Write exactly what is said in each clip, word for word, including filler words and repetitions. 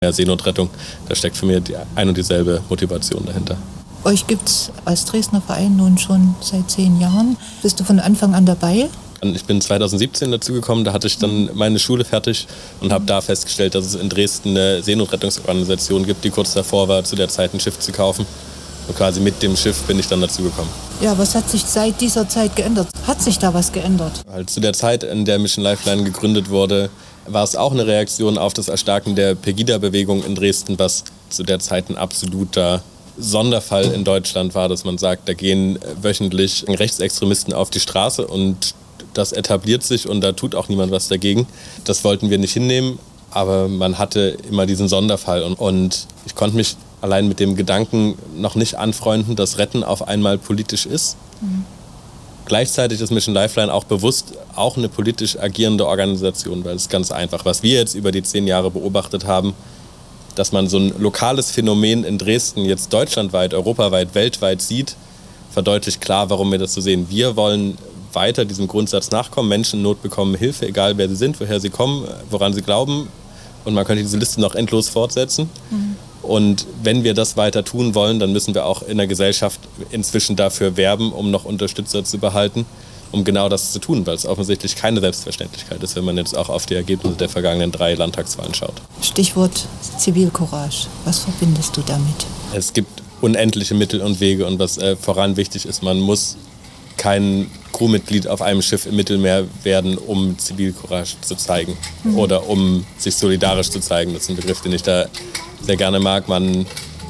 Ja, Seenotrettung, da steckt für mich die ein und dieselbe Motivation dahinter. Euch gibt es als Dresdner Verein nun schon seit zehn Jahren. Bist du von Anfang an dabei? Ich bin zweitausendsiebzehn dazugekommen, da hatte ich dann meine Schule fertig und habe da festgestellt, dass es in Dresden eine Seenotrettungsorganisation gibt, die kurz davor war, zu der Zeit ein Schiff zu kaufen. Und quasi mit dem Schiff bin ich dann dazugekommen. Ja, was hat sich seit dieser Zeit geändert? Hat sich da was geändert? Halt zu der Zeit, in der Mission Lifeline gegründet wurde, war es auch eine Reaktion auf das Erstarken der Pegida-Bewegung in Dresden, was zu der Zeit ein absoluter Sonderfall in Deutschland war, dass man sagt, da gehen wöchentlich Rechtsextremisten auf die Straße und das etabliert sich und da tut auch niemand was dagegen. Das wollten wir nicht hinnehmen, aber man hatte immer diesen Sonderfall und, und ich konnte mich allein mit dem Gedanken noch nicht anfreunden, dass Retten auf einmal politisch ist. Mhm. Gleichzeitig ist Mission Lifeline auch bewusst auch eine politisch agierende Organisation, weil es ganz einfach, was wir jetzt über die zehn Jahre beobachtet haben, dass man so ein lokales Phänomen in Dresden jetzt deutschlandweit, europaweit, weltweit sieht, verdeutlicht klar, warum wir das so sehen. Wir wollen weiter diesem Grundsatz nachkommen, Menschen in Not bekommen Hilfe, egal wer sie sind, woher sie kommen, woran sie glauben. Und man könnte diese Liste noch endlos fortsetzen. Mhm. Und wenn wir das weiter tun wollen, dann müssen wir auch in der Gesellschaft inzwischen dafür werben, um noch Unterstützer zu behalten, um genau das zu tun, weil es offensichtlich keine Selbstverständlichkeit ist, wenn man jetzt auch auf die Ergebnisse der vergangenen drei Landtagswahlen schaut. Stichwort Zivilcourage. Was verbindest du damit? Es gibt unendliche Mittel und Wege und was äh, voran wichtig ist, man muss kein Crewmitglied auf einem Schiff im Mittelmeer werden, um Zivilcourage zu zeigen mhm. oder um sich solidarisch zu zeigen. Das ist ein Begriff, den ich da sehr gerne mag. Man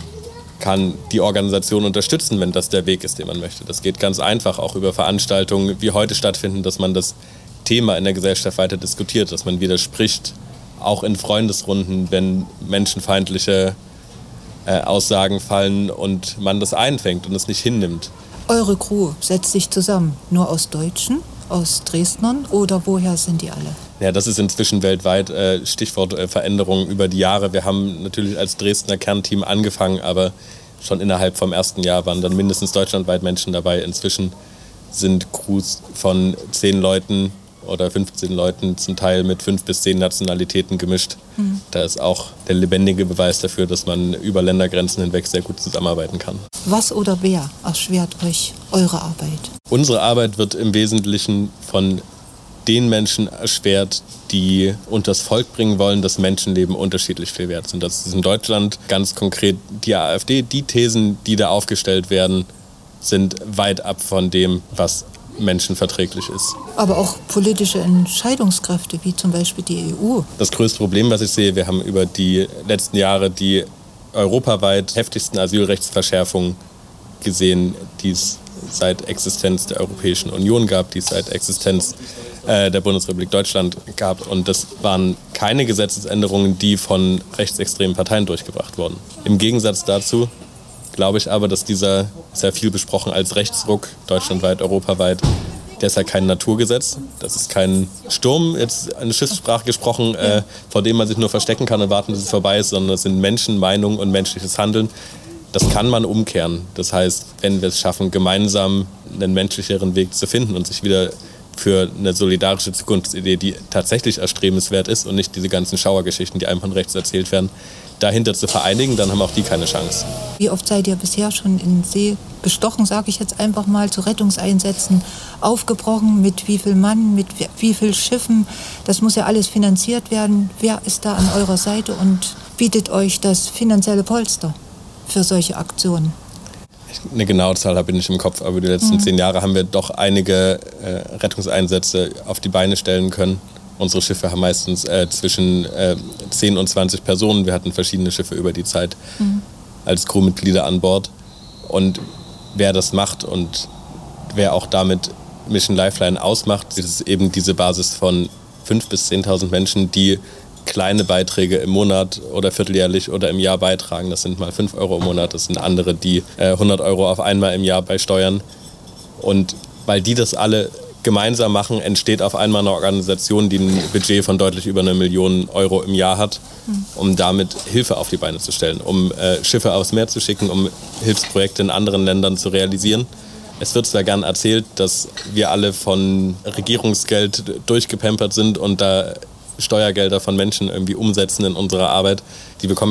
kann die Organisation unterstützen, wenn das der Weg ist, den man möchte. Das geht ganz einfach, auch über Veranstaltungen, wie heute stattfinden, dass man das Thema in der Gesellschaft weiter diskutiert, dass man widerspricht, auch in Freundesrunden, wenn menschenfeindliche äh, Aussagen fallen und man das einfängt und es nicht hinnimmt. Eure Crew setzt sich zusammen nur aus Deutschen, aus Dresdnern oder woher sind die alle? Ja, das ist inzwischen weltweit äh, Stichwort äh, Veränderungen über die Jahre. Wir haben natürlich als Dresdner Kernteam angefangen, aber schon innerhalb vom ersten Jahr waren dann mindestens deutschlandweit Menschen dabei. Inzwischen sind Crews von zehn Leuten oder fünfzehn Leuten zum Teil mit fünf bis zehn Nationalitäten gemischt. Mhm. Da ist auch der lebendige Beweis dafür, dass man über Ländergrenzen hinweg sehr gut zusammenarbeiten kann. Was oder wer erschwert euch eure Arbeit? Unsere Arbeit wird im Wesentlichen von den Menschen erschwert, die unters Volk bringen wollen, dass Menschenleben unterschiedlich viel wert sind. Das ist in Deutschland ganz konkret die AfD. Die Thesen, die da aufgestellt werden, sind weit ab von dem, was menschenverträglich ist. Aber auch politische Entscheidungskräfte, wie zum Beispiel die E U. Das größte Problem, was ich sehe, wir haben über die letzten Jahre die europaweit heftigsten Asylrechtsverschärfungen gesehen, die es seit Existenz der Europäischen Union gab, die es seit Existenz äh, der Bundesrepublik Deutschland gab. Und das waren keine Gesetzesänderungen, die von rechtsextremen Parteien durchgebracht wurden. Im Gegensatz dazu glaube ich aber, dass dieser sehr viel besprochen als Rechtsruck deutschlandweit, europaweit, der ist ja kein Naturgesetz. Das ist kein Sturm, jetzt eine Schiffssprache gesprochen, äh, vor dem man sich nur verstecken kann und warten, bis es vorbei ist, sondern es sind Menschen, Meinungen und menschliches Handeln. Das kann man umkehren. Das heißt, wenn wir es schaffen, gemeinsam einen menschlicheren Weg zu finden und sich wieder für eine solidarische Zukunftsidee, die tatsächlich erstrebenswert ist und nicht diese ganzen Schauergeschichten, die einem von rechts erzählt werden, dahinter zu vereinigen, dann haben auch die keine Chance. Wie oft seid ihr bisher schon in den See gestochen, sage ich jetzt einfach mal, zu Rettungseinsätzen aufgebrochen? Mit wie viel Mann, mit wie viel Schiffen? Das muss ja alles finanziert werden. Wer ist da an eurer Seite und bietet euch das finanzielle Polster für solche Aktionen? Eine genaue Zahl habe ich nicht im Kopf, aber die letzten mhm. zehn Jahre haben wir doch einige äh, Rettungseinsätze auf die Beine stellen können. Unsere Schiffe haben meistens äh, zwischen äh, zehn und zwanzig Personen. Wir hatten verschiedene Schiffe über die Zeit mhm. als Crewmitglieder an Bord. Und wer das macht und wer auch damit Mission Lifeline ausmacht, das ist eben diese Basis von fünftausend bis zehntausend Menschen, die kleine Beiträge im Monat oder vierteljährlich oder im Jahr beitragen. Das sind mal fünf Euro im Monat, das sind andere, die äh, hundert Euro auf einmal im Jahr beisteuern. Und weil die das alle gemeinsam machen, entsteht auf einmal eine Organisation, die ein Budget von deutlich über eine Million Euro im Jahr hat, um damit Hilfe auf die Beine zu stellen, um äh, Schiffe aufs Meer zu schicken, um Hilfsprojekte in anderen Ländern zu realisieren. Es wird zwar gern erzählt, dass wir alle von Regierungsgeld durchgepampert sind und da Steuergelder von Menschen irgendwie umsetzen in unserer Arbeit. Die bekommen